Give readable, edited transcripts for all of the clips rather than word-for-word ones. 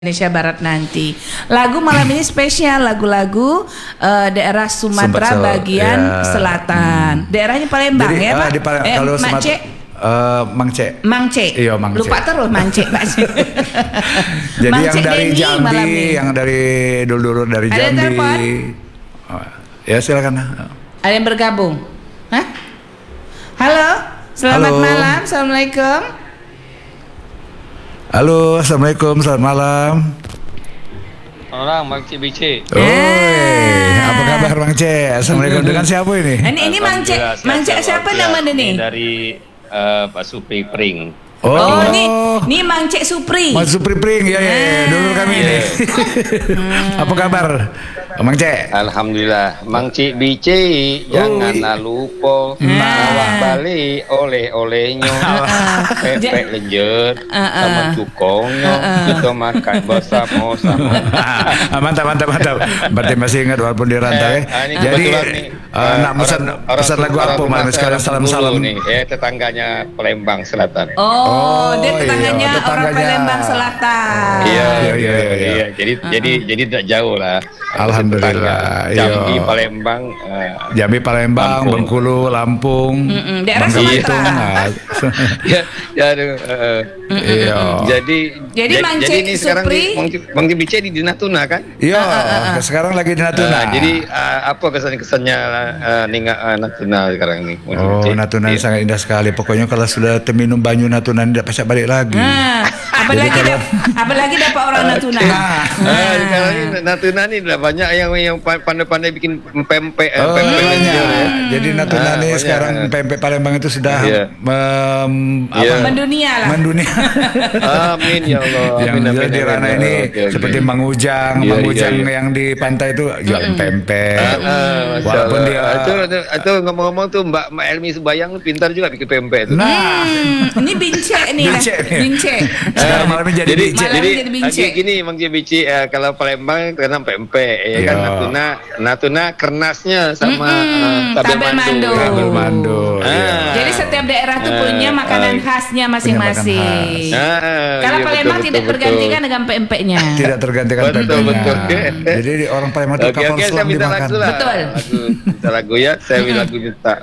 Indonesia Barat nanti. Lagu malam ini spesial lagu-lagu daerah Sumatera bagian selatan. Daerahnya Palembang. Jadi, ya Pak? Kalau Mangce. Mangce. Iya, Mangce. Lupa terus Mangce, Pak. Jadi Mangce yang dari Jambi, yang dari dulu dari ada Jambi. Telepon? Ya silakan. Ada yang bergabung? Hah? Halo, selamat malam. Assalamualaikum. Halo, assalamualaikum, selamat malam. Orang Bang Cik Bici. Apa kabar Bang Cik? Assalamualaikum, dengan siapa ini? Ini Bang Cik siapa nama ini? Dari Pak Supri Pring. Oh, ini Mang Cik Supri. Mang Supri Pring, ya. Dulu kami ini. Apa kabar, Mang Cik? Alhamdulillah, Mang Cik Bici, jangan lupa bawa balik oleh-olehnya, pepek lenjer sama cukongnya, kita makan bersama-sama. Mantap. Berarti masih ingat walaupun di rantau. Jadi nak pesan lagu apa malam sekarang? Salam-salam nih, tetangganya Palembang Selatan. Dia tetangganya orang Palembang Selatan. Iya. Jadi tidak jauh lah. Alhamdulillah. Jambi, Palembang. Jambi, Palembang, Bengkulu, Lampung. Daerah Sumatera. Jadi Mang Cik sekarang Bang Bici di Natuna kan? Iya. Sekarang lagi di Natuna. Jadi apa kesannya Natuna sekarang ini? Natuna sangat indah sekali. Pokoknya kalau sudah minum banyu Natuna tidak pasti balik lagi. Apalagi dapat orang Natuna. Sekarang ini Natuna ini banyak yang pandai-pandai bikin pempek. Jadi Natuna ini sekarang pempek Palembang itu sudah mendunia lah. Amin ya Allah. Yang di ranah ini seperti Mang Ujang yang di pantai itu jualan pempek. Walaupun dia itu ngomong-ngomong tuh Mbak Elmi Subayang pintar juga bikin pempek itu. Ini bincek nih. Sekarang malam ini jadi bincek. Jadi gini Mang Bici, kalau Palembang karena pempek ya kan, Natuna kernasnya sama tabel mando. Jadi setiap daerah tuh punya makanan khasnya masing-masing. Kalau Palembang tidak tergantikan dengan pempeknya. Tidak tergantikan pempeknya. Jadi orang Palembang itu kapal selam dimakan. Betul. Minta lagu ya. Saya minta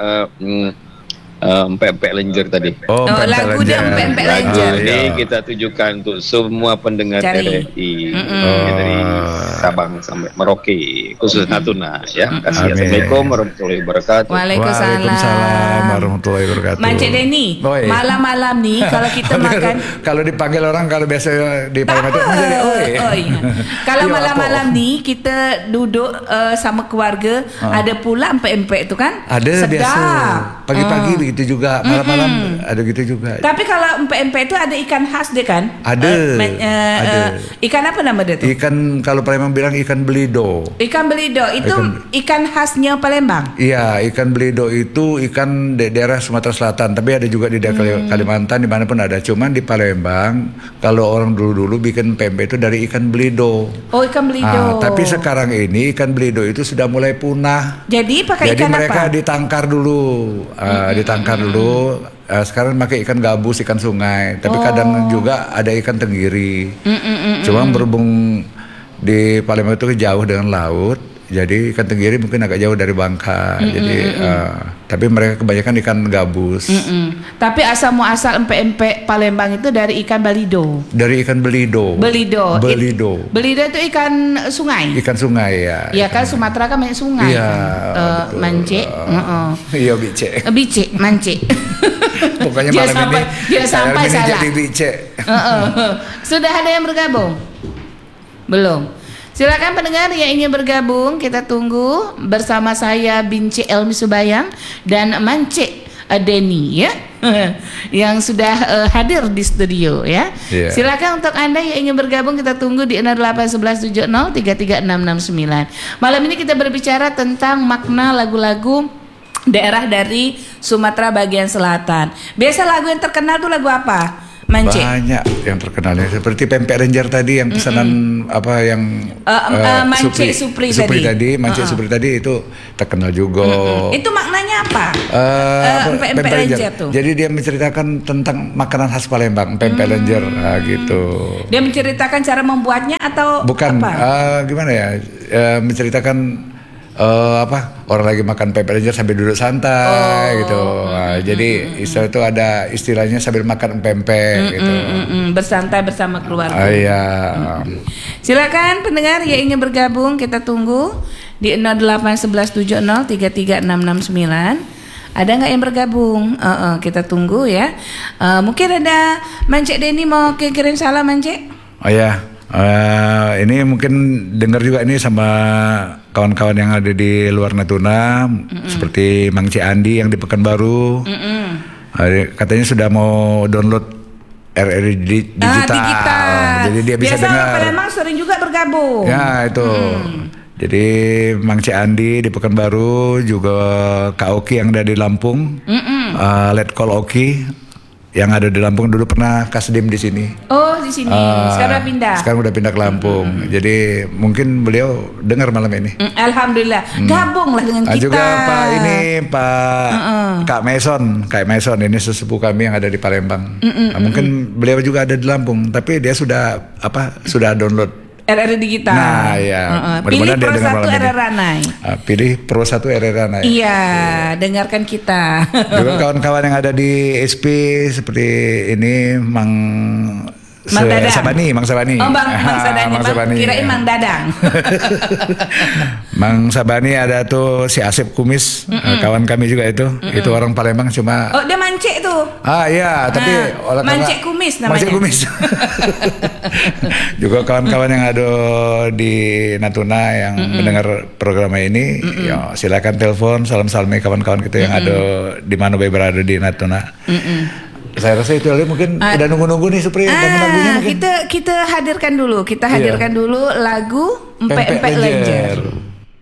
pempek lenjer tadi. Lagu dia pempek lenjer. Jadi kita tujukan untuk semua pendengar RRI dari Sabang sampai Merauke, khusus Natuna ya. Kasih. Assalamualaikum warahmatullahi wabarakatuh. Waalaikumsalam warahmatullahi wabarakatuh. Mancik Denny, malam-malam nih kalau kita makan, kalau dipanggil orang, kalau biasa di Palembang itu menjadi kalau malam-malam nih kita duduk sama keluarga, ada pula empek-empek itu kan? Ada biasa. Pagi-pagi begitu juga, malam-malam ada gitu juga. Tapi kalau empek-empek itu ada ikan khas deh kan? Ada. Ikan apa nama dia tuh? Ikan, kalau Palembang bilang ikan belido. Ikan belido itu ikan khasnya Palembang. Iya, ikan belido itu ikan daerah Sumatera Selatan, tapi ada juga di daerah Kalimantan, dimanapun ada. Cuman di Palembang, kalau orang dulu bikin pempek itu dari ikan belido. Oh, ikan belido. Tapi sekarang ini ikan belido itu sudah mulai punah. Jadi pakai ikan apa? Jadi mereka ditangkar dulu, dulu. Sekarang pakai ikan gabus, ikan sungai. Tapi kadang juga ada ikan tenggiri. Cuma berhubung di Palembang itu jauh dengan laut, jadi ikan tenggiri mungkin agak jauh dari Bangka. Tapi mereka kebanyakan ikan gabus. Tapi asal muasal empek-empek Palembang itu dari ikan balido. Dari ikan belido. Belido itu ikan sungai. Ikan sungai ya. Iya kan, Sumatera kan banyak sungai. Iya. Mancik. Iya, bice. Mancik. Pokoknya malam ini dia sampai salah. Jadi bice. Sudah ada yang bergabung? Belum. Silakan pendengar yang ingin bergabung, kita tunggu bersama saya Binci Elmi Subayang dan Mancik Denny ya, yang sudah hadir di studio ya. Silakan untuk Anda yang ingin bergabung, kita tunggu di 081170336669. Malam ini kita berbicara tentang makna lagu-lagu daerah dari Sumatera bagian selatan. Biasa lagu yang terkenal tuh lagu apa? Mance. Banyak yang terkenalnya seperti pempek Ranger tadi yang pesanan apa yang Mance Supri tadi, Mance Supri tadi itu terkenal juga. Itu maknanya apa? Pempek Ranger tuh. Jadi dia menceritakan tentang makanan khas Palembang, pempek Ranger gitu. Dia menceritakan cara membuatnya atau bukan apa? Gimana ya? Menceritakan orang lagi makan pempek Ranger sambil duduk santai gitu. Jadi istilah itu ada istilahnya sambil makan pempek gitu. Bersantai bersama keluarga. Iya. Silakan pendengar yang ingin bergabung, kita tunggu di 081170336669. Ada nggak yang bergabung? Kita tunggu ya. Mungkin ada Mance Denny mau kirim salam Mance. Oh ya. Ini mungkin dengar juga ini sama kawan-kawan yang ada di luar Natuna, seperti Mang C Andi yang di Pekanbaru. Katanya sudah mau download RRI digital. Jadi dia bisa dengar. Biasa Palembang sering juga bergabung. Ya itu. Jadi Mang C Andi di Pekanbaru, juga Kak Oki yang ada di Lampung, Letkol Oki yang ada di Lampung dulu pernah kasdim di sini. Oh di sini. Sekarang pindah. Sekarang udah pindah ke Lampung. Jadi mungkin beliau dengar malam ini. Alhamdulillah. Gabunglah dengan kita. Juga Pak Kak Mason ini sesepuh kami yang ada di Palembang. Mungkin beliau juga ada di Lampung, tapi dia sudah download RRI digital. Nah ya. Pilih Pro 1 RRI Ranai. Pilih Pro 1 RRI Ranai. Iya, dengarkan kita. Juga kawan-kawan yang ada di SP seperti ini Mang Sabani. Oh, Mang Sabani. Kirain Mang Dadang. Mang Sabani ada tuh si Asep Kumis, kawan kami juga itu. Itu orang Palembang cuma. Oh, dia Mance tuh. Iya, tapi Mance Kumis namanya. Mance Kumis. Juga kawan-kawan yang ada di Natuna yang mendengar program ini, ya silakan telepon, salam-salmi kawan-kawan kita yang ada di mana berada di Natuna. Saya rasa itu mungkin udah nunggu-nunggu nih Supri lagunya mungkin. Kita hadirkan dulu lagu Empek-Empek Ranger.